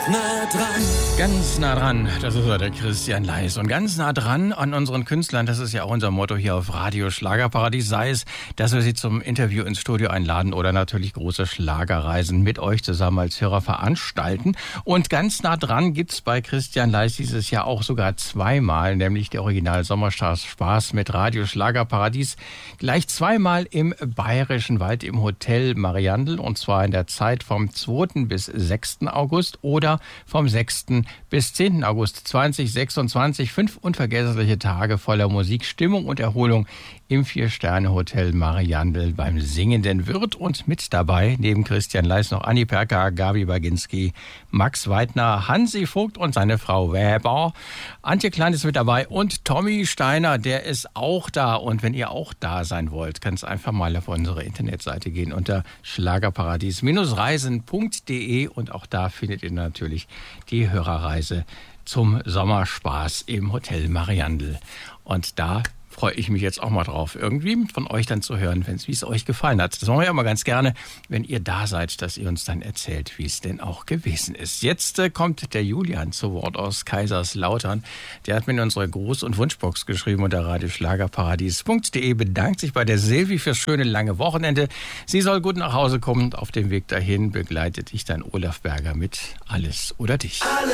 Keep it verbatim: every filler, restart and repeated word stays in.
Nah dran. Ganz nah dran, das ist ja der Christian Leis. Und ganz nah dran an unseren Künstlern, das ist ja auch unser Motto hier auf Radio Schlagerparadies, sei es, dass wir sie zum Interview ins Studio einladen oder natürlich große Schlagerreisen mit euch zusammen als Hörer veranstalten. Und ganz nah dran gibt's bei Christian Leis dieses Jahr auch sogar zweimal, nämlich der Original Sommerstars Spaß mit Radio Schlagerparadies, gleich zweimal im Bayerischen Wald im Hotel Mariandel, und zwar in der Zeit vom zweiten bis sechsten August oder vom sechsten bis zehnten August zweitausendsechsundzwanzig. Fünf unvergessliche Tage voller Musik, Stimmung und Erholung im Vier-Sterne-Hotel Mariandel beim singenden Wirt. Und mit dabei, neben Christian Leis, noch Anni Perka, Gabi Baginski, Max Weidner, Hansi Vogt und seine Frau Weber. Antje Klein ist mit dabei und Tommy Steiner, der ist auch da. Und wenn ihr auch da sein wollt, kannst einfach mal auf unsere Internetseite gehen unter schlagerparadies reisen punkt de, und auch da findet ihr natürlich die Hörerreise zum Sommerspaß im Hotel Mariandel. Und da freue ich mich jetzt auch mal drauf, irgendwie von euch dann zu hören, wie es euch gefallen hat. Das machen wir ja immer ganz gerne, wenn ihr da seid, dass ihr uns dann erzählt, wie es denn auch gewesen ist. Jetzt äh, kommt der Julian zu Wort aus Kaiserslautern. Der hat mir in unsere Gruß- und Wunschbox geschrieben unter radio schlagerparadies punkt de, bedankt sich bei der Silvi fürs schöne lange Wochenende. Sie soll gut nach Hause kommen. Auf dem Weg dahin begleitet dich dann Olaf Berger mit Alles oder Dich.